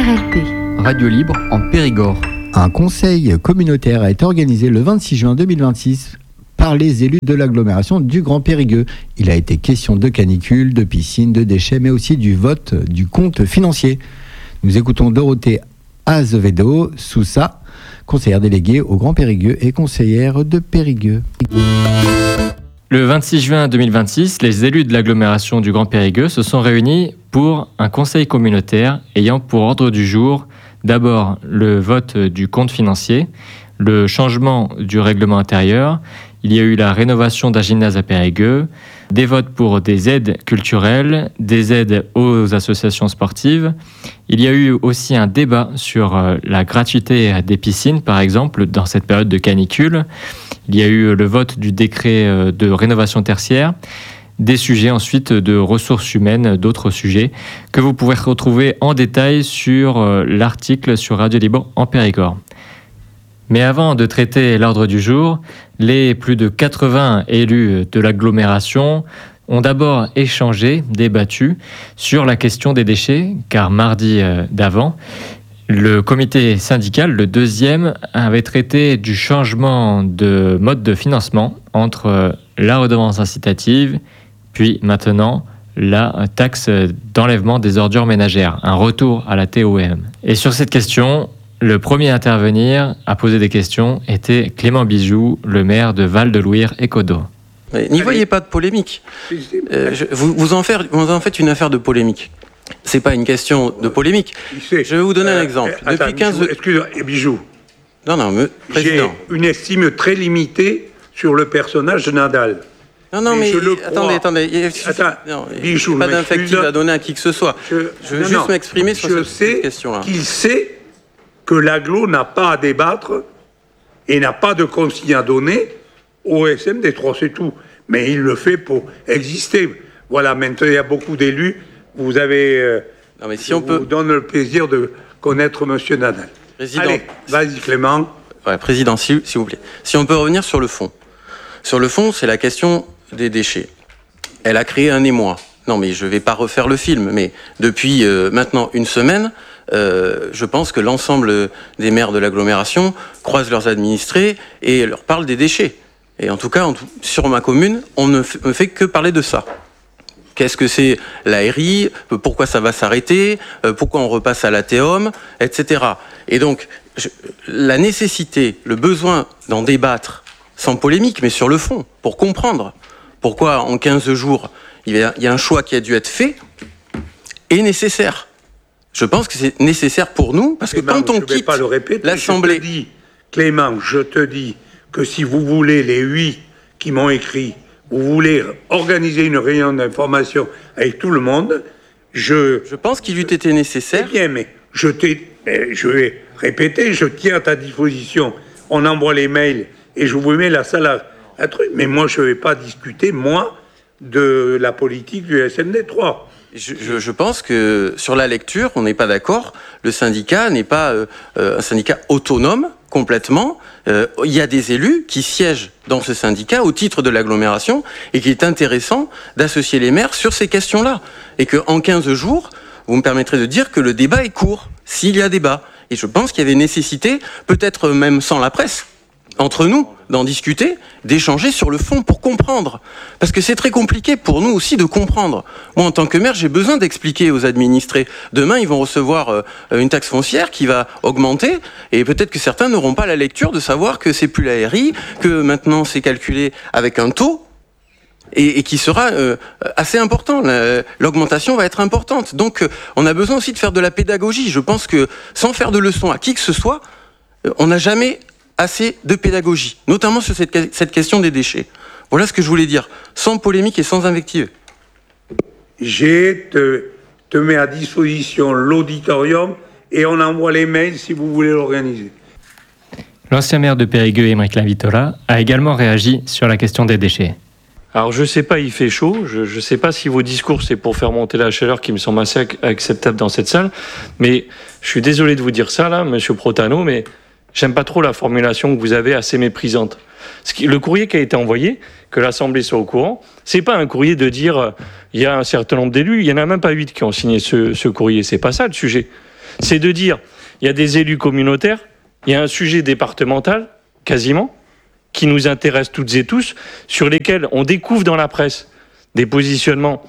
RLP. Radio Libre en Périgord. Un conseil communautaire a été organisé le 26 juin 2026 par les élus de l'agglomération du Grand Périgueux. Il a été question de canicule, de piscine, de déchets, mais aussi du vote du compte financier. Nous écoutons Dorothée Azevedo Sousa, conseillère déléguée au Grand Périgueux et conseillère de Périgueux. Le 26 juin 2026, les élus de l'agglomération du Grand Périgueux se sont réunis pour un conseil communautaire ayant pour ordre du jour d'abord le vote du compte financier, le changement du règlement intérieur, il y a eu la rénovation d'un gymnase à Périgueux, des votes pour des aides culturelles, des aides aux associations sportives. Il y a eu aussi un débat sur la gratuité des piscines, par exemple, dans cette période de canicule. Il y a eu le vote du décret de rénovation tertiaire, des sujets ensuite de ressources humaines, d'autres sujets que vous pouvez retrouver en détail sur l'article sur Radio Libre en Périgord. Mais avant de traiter l'ordre du jour, les plus de 80 élus de l'agglomération ont d'abord échangé, débattu sur la question des déchets, car mardi d'avant, le comité syndical, le deuxième, avait traité du changement de mode de financement entre la redevance incitative, puis maintenant la taxe d'enlèvement des ordures ménagères, un retour à la TOM. Et sur cette question, le premier à intervenir, à poser des questions, était Clément Bijoux, le maire de Val-de-Louire et Coteau. N'y voyez pas de polémique. Vous en faites une affaire de polémique. C'est pas une question de polémique. Je vais vous donner un exemple. Depuis 15... Excusez-moi, Bijoux. Non, président. J'ai une estime très limitée sur le personnage de Nadal. Non, mais attendez. Bijoux, pas d'infective à donner à qui que ce soit. Je veux juste m'exprimer sur cette question-là. Qu'il sait que l'agglo n'a pas à débattre et n'a pas de consigne à donner au SMD3, c'est tout. Mais il le fait pour exister. Voilà, maintenant il y a beaucoup d'élus. Vous avez... vous donne le plaisir de connaître Monsieur Nadal. Président, allez, vas-y Clément. Ouais, président, s'il vous plaît. Si on peut revenir sur le fond. Sur le fond, c'est la question des déchets. Elle a créé un émoi. Non, mais je ne vais pas refaire le film, mais depuis maintenant une semaine, je pense que l'ensemble des maires de l'agglomération croisent leurs administrés et leur parlent des déchets. Et en tout cas, sur ma commune, on ne fait que parler de ça. Qu'est-ce que c'est l'ARI ? Pourquoi ça va s'arrêter ? Pourquoi on repasse à la TEOM ? Etc. Et donc, la nécessité, le besoin d'en débattre, sans polémique, mais sur le fond, pour comprendre pourquoi en 15 jours, il y a un choix qui a dû être fait, est nécessaire. Je pense que c'est nécessaire pour nous, parce que quand on quitte l'Assemblée... Clément, je te dis que si vous voulez, les 8 qui m'ont écrit, vous voulez organiser une réunion d'information avec tout le monde, je pense qu'il eût été nécessaire... C'est bien, mais je vais répéter, je tiens à ta disposition. On envoie les mails et je vous mets la salle à truc. Mais moi, je ne vais pas discuter, de la politique du SMD3. Je pense que sur la lecture, on n'est pas d'accord. Le syndicat n'est pas un syndicat autonome complètement. Il y a des élus qui siègent dans ce syndicat au titre de l'agglomération et qu'il est intéressant d'associer les maires sur ces questions-là. Et qu'en 15 jours, vous me permettrez de dire que le débat est court, s'il y a débat. Et je pense qu'il y avait nécessité, peut-être même sans la presse, entre nous, d'en discuter, d'échanger sur le fond pour comprendre. Parce que c'est très compliqué pour nous aussi de comprendre. Moi, en tant que maire, j'ai besoin d'expliquer aux administrés. Demain, ils vont recevoir une taxe foncière qui va augmenter et peut-être que certains n'auront pas la lecture de savoir que c'est plus la RI, que maintenant c'est calculé avec un taux et qui sera assez important. L'augmentation va être importante. Donc, on a besoin aussi de faire de la pédagogie. Je pense que sans faire de leçons à qui que ce soit, on n'a jamais assez de pédagogie, notamment sur cette question des déchets. Voilà ce que je voulais dire, sans polémique et sans invective. Te mets à disposition l'auditorium et on envoie les mails si vous voulez l'organiser. L'ancien maire de Périgueux, Émeric Lavitola, a également réagi sur la question des déchets. Alors je sais pas, il fait chaud, je sais pas si vos discours c'est pour faire monter la chaleur qui me semble assez acceptable dans cette salle, mais je suis désolé de vous dire ça là, monsieur Protano, mais j'aime pas trop la formulation que vous avez assez méprisante. Le courrier qui a été envoyé, que l'Assemblée soit au courant, c'est pas un courrier de dire il y a un certain nombre d'élus, il y en a même pas 8 qui ont signé ce courrier, c'est pas ça le sujet. C'est de dire, il y a des élus communautaires, il y a un sujet départemental, quasiment, qui nous intéresse toutes et tous, sur lesquels on découvre dans la presse des positionnements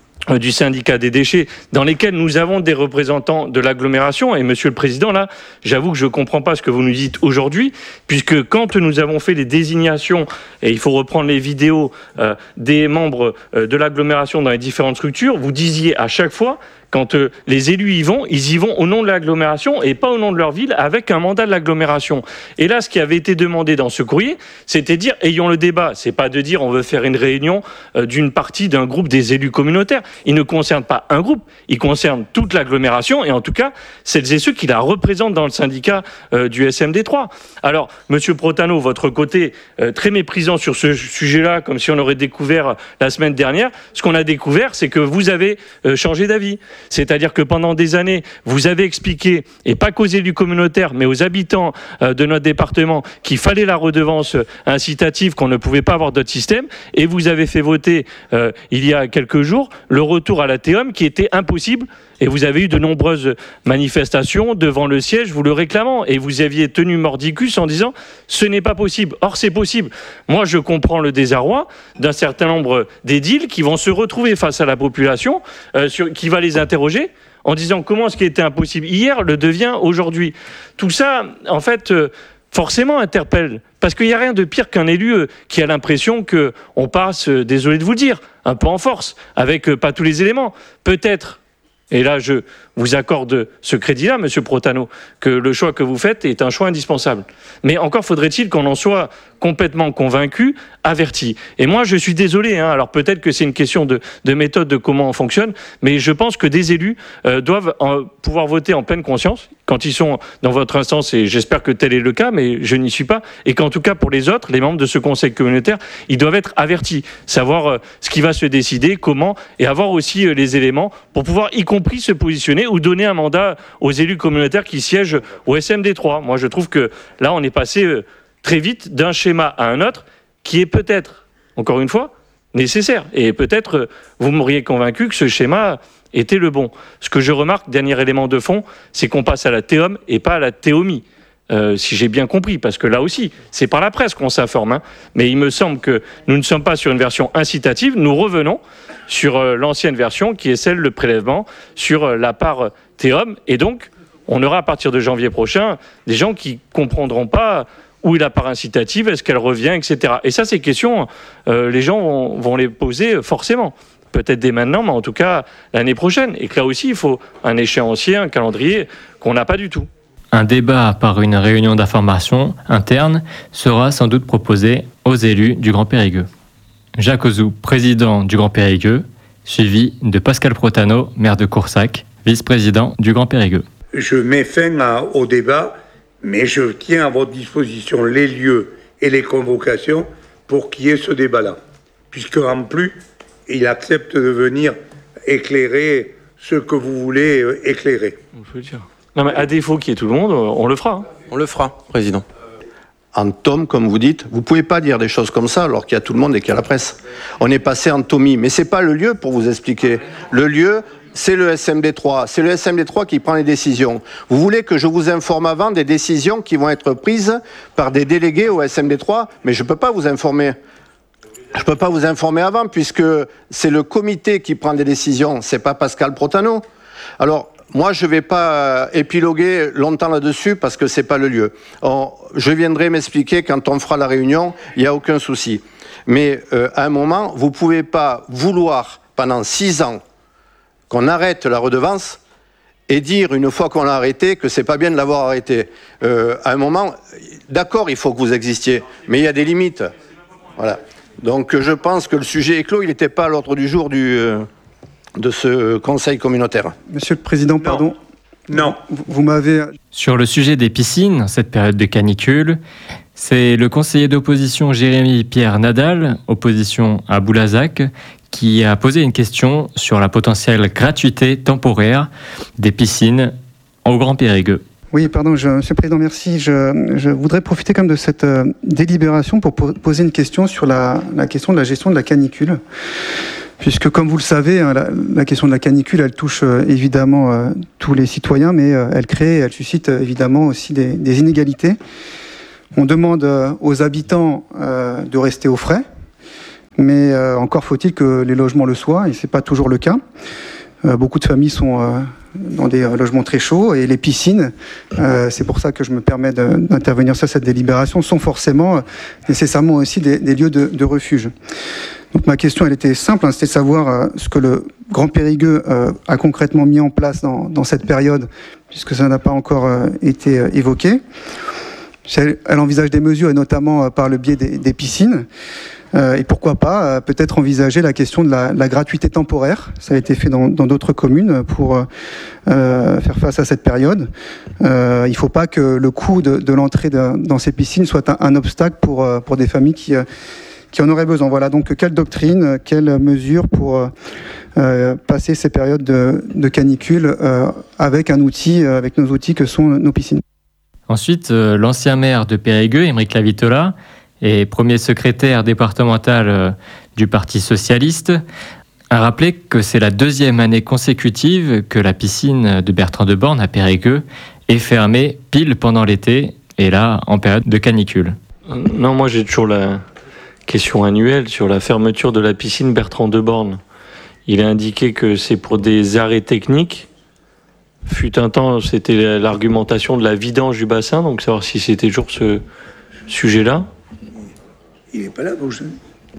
du syndicat des déchets, dans lesquels nous avons des représentants de l'agglomération. Et Monsieur le Président, là, j'avoue que je ne comprends pas ce que vous nous dites aujourd'hui, puisque quand nous avons fait les désignations, et il faut reprendre les vidéos des membres de l'agglomération dans les différentes structures, vous disiez à chaque fois, quand les élus ils y vont au nom de l'agglomération et pas au nom de leur ville avec un mandat de l'agglomération. Et là, ce qui avait été demandé dans ce courrier, c'était de dire, ayons le débat. C'est pas de dire, on veut faire une réunion d'une partie d'un groupe des élus communautaires. Il ne concerne pas un groupe, il concerne toute l'agglomération et en tout cas, celles et ceux qui la représentent dans le syndicat du SMD3. Alors, Monsieur Protano, votre côté très méprisant sur ce sujet-là, comme si on aurait découvert la semaine dernière, ce qu'on a découvert, c'est que vous avez changé d'avis. C'est-à-dire que pendant des années, vous avez expliqué, et pas qu'aux élus communautaires, mais aux habitants de notre département, qu'il fallait la redevance incitative, qu'on ne pouvait pas avoir d'autre système, et vous avez fait voter, il y a quelques jours, le retour à la TEOM qui était impossible, et vous avez eu de nombreuses manifestations devant le siège, vous le réclamant, et vous aviez tenu mordicus en disant « ce n'est pas possible ». Or, c'est possible. Moi, je comprends le désarroi d'un certain nombre d'édiles qui vont se retrouver face à la population, qui va les interroger en disant comment ce qui était impossible hier le devient aujourd'hui. Tout ça, en fait, forcément interpelle. Parce qu'il n'y a rien de pire qu'un élu qui a l'impression qu'on passe, désolé de vous le dire, un peu en force, avec pas tous les éléments. Peut-être, et là je vous accorde ce crédit-là, Monsieur Protano, que le choix que vous faites est un choix indispensable. Mais encore faudrait-il qu'on en soit complètement convaincu, averti. Et moi, je suis désolé, alors peut-être que c'est une question de méthode, de comment on fonctionne, mais je pense que des élus doivent pouvoir voter en pleine conscience quand ils sont dans votre instance, et j'espère que tel est le cas, mais je n'y suis pas, et qu'en tout cas pour les autres, les membres de ce conseil communautaire, ils doivent être avertis, savoir ce qui va se décider, comment, et avoir aussi les éléments pour pouvoir y compris se positionner ou donner un mandat aux élus communautaires qui siègent au SMD3. Moi, je trouve que là, on est passé très vite d'un schéma à un autre qui est peut-être, encore une fois, nécessaire. Et peut-être, vous m'auriez convaincu que ce schéma était le bon. Ce que je remarque, dernier élément de fond, c'est qu'on passe à la TEOM et pas à la TEOMI. Si j'ai bien compris, parce que là aussi, c'est par la presse qu'on s'informe, mais il me semble que nous ne sommes pas sur une version incitative, nous revenons sur l'ancienne version qui est celle de prélèvement sur la part TEOM, et donc on aura à partir de janvier prochain des gens qui ne comprendront pas où est la part incitative, est-ce qu'elle revient, etc. Et ça, ces questions, les gens vont les poser forcément. Peut-être dès maintenant, mais en tout cas l'année prochaine. Et que là aussi, il faut un échéancier, un calendrier qu'on n'a pas du tout. Un débat par une réunion d'information interne sera sans doute proposé aux élus du Grand Périgueux. Jacques Ozou, président du Grand Périgueux, suivi de Pascal Protano, maire de Coursac, vice-président du Grand Périgueux. Je mets fin au débat, mais je tiens à votre disposition les lieux et les convocations pour qu'il y ait ce débat-là. Puisque en plus, il accepte de venir éclairer ce que vous voulez éclairer. On peut le dire. Non, mais à défaut qu'il y ait tout le monde, on le fera. On le fera, Président. En tome, comme vous dites, vous ne pouvez pas dire des choses comme ça alors qu'il y a tout le monde et qu'il y a la presse. On est passé en tomie, mais ce n'est pas le lieu pour vous expliquer. Le lieu, c'est le SMD3. C'est le SMD3 qui prend les décisions. Vous voulez que je vous informe avant des décisions qui vont être prises par des délégués au SMD3, mais je ne peux pas vous informer. Je ne peux pas vous informer avant puisque c'est le comité qui prend des décisions, ce n'est pas Pascal Protano. Alors, moi, je ne vais pas épiloguer longtemps là-dessus parce que ce n'est pas le lieu. Je viendrai m'expliquer quand on fera la réunion, il n'y a aucun souci. Mais à un moment, vous ne pouvez pas vouloir, pendant 6 ans, qu'on arrête la redevance et dire, une fois qu'on l'a arrêté, que ce n'est pas bien de l'avoir arrêté. À un moment, d'accord, il faut que vous existiez, mais il y a des limites. Voilà. Donc je pense que le sujet est clos, il n'était pas à l'ordre du jour de ce conseil communautaire. Monsieur le Président, pardon. Non. Vous m'avez... Sur le sujet des piscines, cette période de canicule, c'est le conseiller d'opposition Jérémy-Pierre Nadal, opposition à Boulazac, qui a posé une question sur la potentielle gratuité temporaire des piscines au Grand Périgueux. Oui, pardon, Monsieur le Président, merci. Je voudrais profiter quand même de cette délibération pour poser une question sur la question de la gestion de la canicule. puisque comme vous le savez, hein, la question de la canicule, elle touche évidemment tous les citoyens, mais elle suscite évidemment aussi des inégalités. On demande aux habitants de rester au frais, mais encore faut-il que les logements le soient, et c'est pas toujours le cas. Beaucoup de familles sont dans des logements très chauds, et les piscines, c'est pour ça que je me permets d'intervenir sur cette délibération, sont forcément nécessairement aussi des lieux de refuge. Donc ma question, elle était simple, hein, c'était de savoir ce que le Grand Périgueux a concrètement mis en place dans cette période, puisque ça n'a pas encore été évoqué. Elle envisage des mesures, et notamment par le biais des piscines. Et pourquoi pas peut-être envisager la question de la gratuité temporaire. Ça a été fait dans d'autres communes pour faire face à cette période. Il ne faut pas que le coût de l'entrée dans ces piscines soit un obstacle pour des familles qui en auraient besoin. Voilà, donc quelle doctrine, quelles mesures pour passer ces périodes de canicule avec nos outils que sont nos piscines. Ensuite, l'ancien maire de Périgueux, Aymeric Lavitola, et premier secrétaire départemental du Parti socialiste, a rappelé que c'est la 2e année consécutive que la piscine de Bertrand de Born à Périgueux est fermée pile pendant l'été, et là, en période de canicule. Non, moi j'ai toujours la question annuelle sur la fermeture de la piscine Bertrand de Born. Il a indiqué que c'est pour des arrêts techniques. Fut un temps, c'était l'argumentation de la vidange du bassin, donc savoir si c'était toujours ce sujet-là. Il n'est pas là, donc comment ?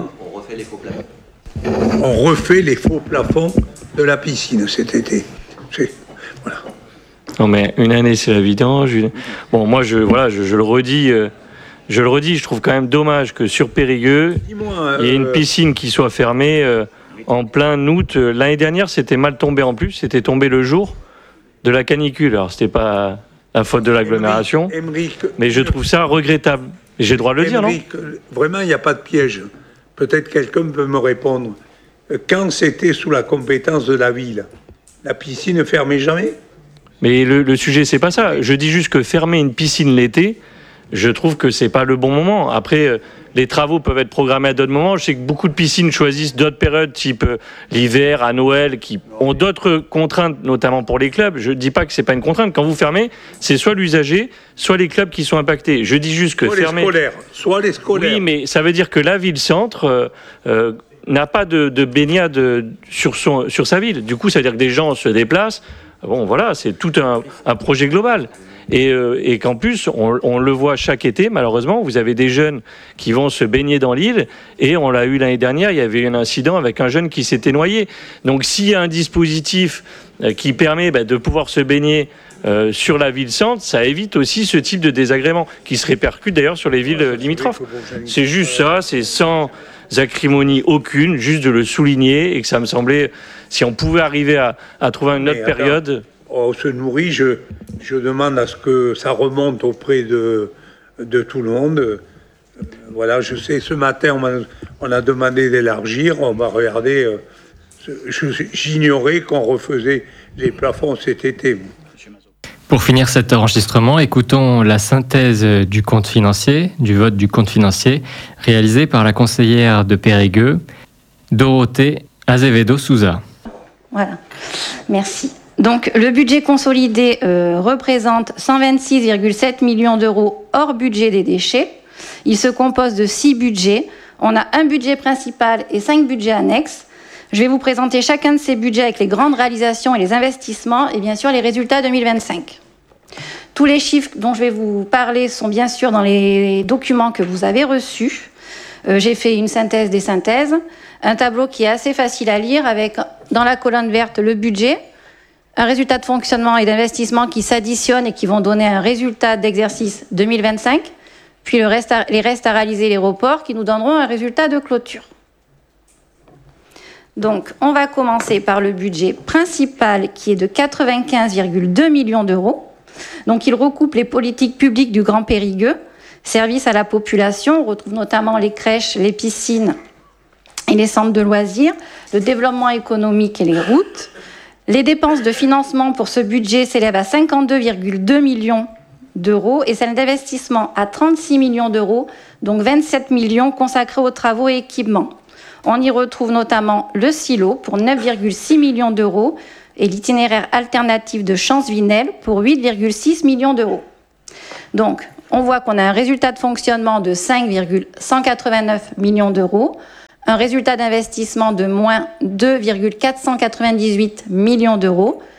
On refait les faux plafonds. On refait les faux plafonds de la piscine cet été. Voilà. Non mais une année c'est la vidange. Bon moi je le redis. Je trouve quand même dommage que sur Périgueux, il y ait une piscine qui soit fermée en plein août. L'année dernière, c'était mal tombé en plus. C'était tombé le jour de la canicule. Alors, c'était pas la faute de l'agglomération, mais je trouve ça regrettable. J'ai le droit de le dire, non ? Vraiment, il n'y a pas de piège. Peut-être quelqu'un peut me répondre. Quand c'était sous la compétence de la ville, la piscine ne fermait jamais ? Mais le sujet, c'est pas ça. Je dis juste que fermer une piscine l'été, je trouve que c'est pas le bon moment. Après, les travaux peuvent être programmés à d'autres moments. Je sais que beaucoup de piscines choisissent d'autres périodes, type l'hiver, à Noël, qui ont d'autres contraintes, notamment pour les clubs. Je dis pas que c'est pas une contrainte. Quand vous fermez, c'est soit l'usager, soit les clubs qui sont impactés. Je dis juste que fermer... Soit les scolaires. Oui, mais ça veut dire que la ville-centre n'a pas de baignade sur sa ville. Du coup, ça veut dire que des gens se déplacent. Bon, voilà, c'est tout un projet global. Et qu'en plus, on le voit chaque été, malheureusement, vous avez des jeunes qui vont se baigner dans l'île, et on l'a eu l'année dernière, il y avait eu un incident avec un jeune qui s'était noyé. Donc s'il y a un dispositif qui permet de pouvoir se baigner sur la ville-centre, ça évite aussi ce type de désagrément, qui se répercute d'ailleurs sur les villes limitrophes. C'est juste ça, c'est sans acrimonie aucune, juste de le souligner, et que ça me semblait, si on pouvait arriver à trouver une autre période... On se nourrit, je demande à ce que ça remonte auprès de tout le monde. Voilà, je sais, ce matin, on a demandé d'élargir, on va regarder. J'ignorais qu'on refaisait les plafonds cet été. Pour finir cet enregistrement, écoutons la synthèse du compte financier, du vote du compte financier, réalisé par la conseillère de Périgueux, Dorothée Azevedo Souza. Voilà, merci. Donc, le budget consolidé représente 126,7 millions d'euros hors budget des déchets. Il se compose de 6 budgets. On a un budget principal et 5 budgets annexes. Je vais vous présenter chacun de ces budgets avec les grandes réalisations et les investissements et bien sûr les résultats 2025. Tous les chiffres dont je vais vous parler sont bien sûr dans les documents que vous avez reçus. J'ai fait une synthèse des synthèses, un tableau qui est assez facile à lire avec dans la colonne verte le budget, un résultat de fonctionnement et d'investissement qui s'additionnent et qui vont donner un résultat d'exercice 2025, puis les restes à réaliser, les reports, qui nous donneront un résultat de clôture. Donc, on va commencer par le budget principal qui est de 95,2 millions d'euros. Donc, il recoupe les politiques publiques du Grand Périgueux, services à la population, on retrouve notamment les crèches, les piscines et les centres de loisirs, le développement économique et les routes. Les dépenses de financement pour ce budget s'élèvent à 52,2 millions d'euros et celles d'investissement à 36 millions d'euros, donc 27 millions consacrés aux travaux et équipements. On y retrouve notamment le silo pour 9,6 millions d'euros et l'itinéraire alternatif de Champs-Vinel pour 8,6 millions d'euros. Donc, on voit qu'on a un résultat de fonctionnement de 5,189 millions d'euros, un résultat d'investissement de moins 2,498 millions d'euros